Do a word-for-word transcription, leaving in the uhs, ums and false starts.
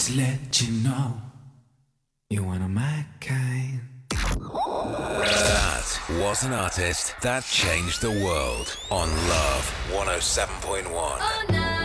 Just let you know you're one of my kind. That was an artist that changed the world on Love one oh seven point one. Oh, no.